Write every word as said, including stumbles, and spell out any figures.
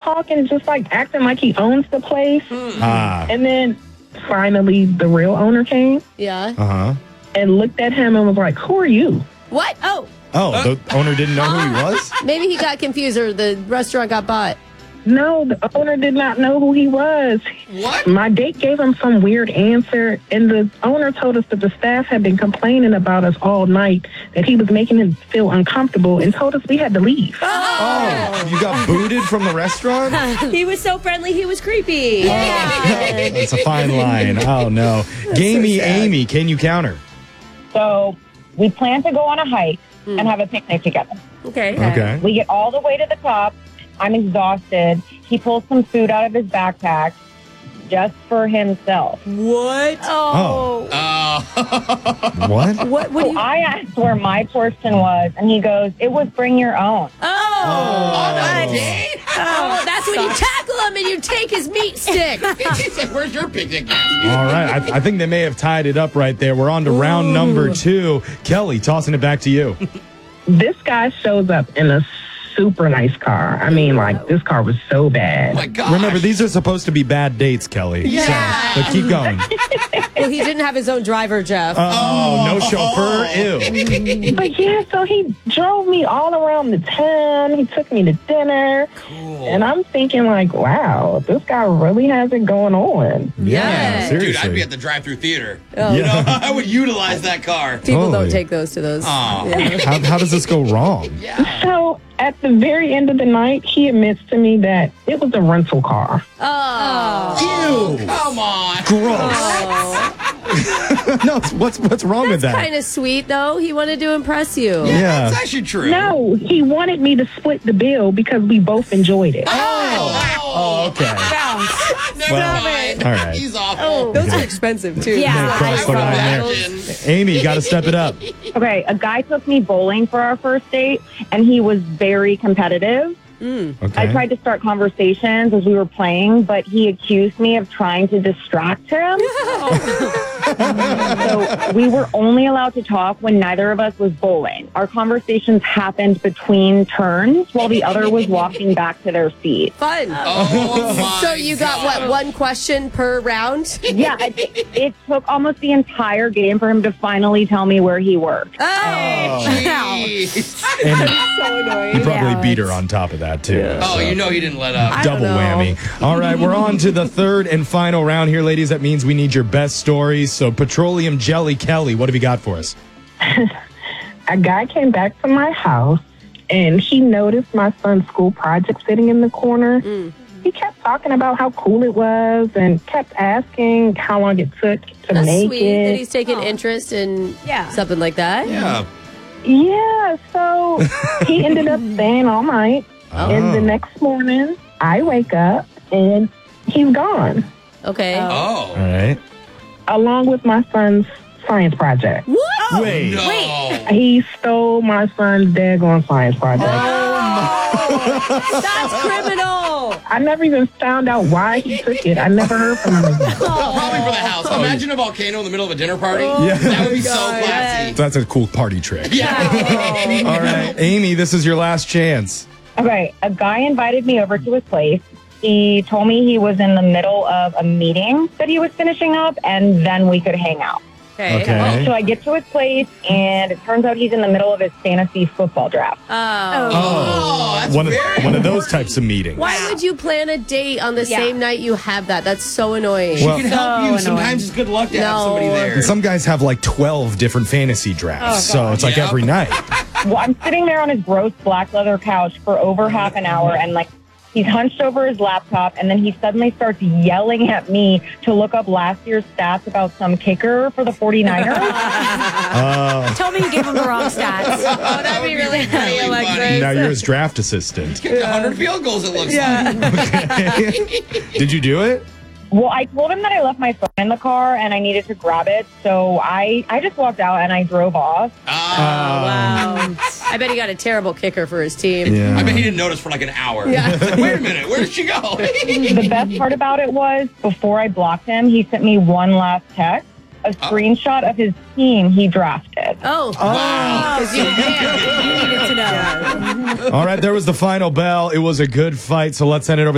talking, just like acting like he owns the place. Ah. And then finally the real owner came. Yeah. Uh-huh. And looked at him and was like, who are you? What? Oh. Oh, the owner didn't know who he was? Maybe he got confused or the restaurant got bought. No, the owner did not know who he was. What? My date gave him some weird answer, and the owner told us that the staff had been complaining about us all night, that he was making him feel uncomfortable, and told us we had to leave. Oh, you got booted from the restaurant? He was so friendly, he was creepy. It's a fine line. Oh, no. Gamey so sad. Amy, can you counter? So we plan to go on a hike and have a picnic together. Okay. Okay. We get all the way to the top. I'm exhausted. He pulls some food out of his backpack just for himself. What? Oh. Uh, What? What? What So do you? I asked where my portion was, and he goes, it was bring your own. Oh. on a what? date? Oh, that's when you tackle him and you take his meat stick. He said, where's your picnic? All right. I, I think they may have tied it up right there. We're on to round number two. Kelly, tossing it back to you. This guy shows up in a super nice car. I mean, like, this car was so bad. Oh my God. Remember, these are supposed to be bad dates, Kelly. Yeah. So, but keep going. Well, he didn't have his own driver, Jeff. Oh, no chauffeur? Ew. But yeah, so he drove me all around the town. He took me to dinner. Cool. And I'm thinking, like, wow, this guy really has it going on. Yeah, Yeah. seriously. Dude, I'd be at the drive-through theater. Oh. You know, I would utilize that car. People Totally. don't take those to those. Aw. Yeah. how, how does this go wrong? Yeah. So at the very end of the night, he admits to me that it was a rental car. Oh. Ew. Come on. Gross. No, it's- what's what's wrong with that? Kind of sweet, though. He wanted to impress you. Yeah. That's actually true. No, he wanted me to split the bill because we both enjoyed it. Oh, Oh, okay. Never Well, mind. all right. He's awful. Those are expensive, too. Yeah. May cross the I would line there. imagine. Amy, you got to step it up. Okay, a guy took me bowling for our first date, and he was very competitive. Okay. I tried to start conversations as we were playing, but he accused me of trying to distract him. So we were only allowed to talk when neither of us was bowling. Our conversations happened between turns while the other was walking back to their seat. Fun. Oh, my So you got, God. what, one question per round? Yeah, it, it took almost the entire game for him to finally tell me where he worked. Oh. Jeez. And So annoying. you probably beat her on top of that, too. Oh, So, you know he didn't let up. I don't double know. whammy. All right, we're on to the third and final round here, ladies. That means we need your best stories. So, Petroleum Jelly Kelly, what have you got for us? A guy came back to my house, and he noticed my son's school project sitting in the corner. He kept talking about how cool it was and kept asking how long it took to That's make sweet it. that he's taking interest in Yeah. something like that. Yeah. Yeah, so he ended up staying all night. And the Oh. next morning, I wake up and he's gone, Okay. Oh. Oh. All right. along with my son's science project. What? Wait. No. He stole my son's daggone science project. That's criminal. I never even found out why he took it. I never heard from him again. Probably for the house. Imagine a volcano in the middle of a dinner party. Yeah. That would be so classy. That's a cool party trick. Yeah. All right, Amy, this is your last chance. Okay, a guy invited me over to his place. He told me he was in the middle of a meeting that he was finishing up, and then we could hang out. Okay. Okay. So I get to his place, and it turns out he's in the middle of his fantasy football draft. Oh. Oh, that's One of, very one of those types of meetings. Why would you plan a date on the Yeah. same night you have that? That's so annoying. She Well- can help So you. annoying. Sometimes it's good luck to have No. somebody there. And some guys have like twelve different fantasy drafts. so it's like Yep. every night. Well, I'm sitting there on his gross black leather couch for over half an hour, and like he's hunched over his laptop, and then he suddenly starts yelling at me to look up last year's stats about some kicker for the 49ers. Oh, Told me you gave him the wrong stats. Oh, that'd be really funny, Alexis. now you're his draft assistant. Get one hundred field goals, it looks like. Did you do it? Well, I told him that I left my phone in the car and I needed to grab it, so I, I just walked out and I drove off. Ah. Wow. I bet he got a terrible kicker for his team. Yeah. I bet he didn't notice for like an hour. Yeah. It's like, wait a minute, where did she go? The best part about it was, before I blocked him, he sent me one last text, a screenshot of his team he drafted. Oh. Wow. Because you You needed to know. All right, there was the final bell. It was a good fight, so let's send it over.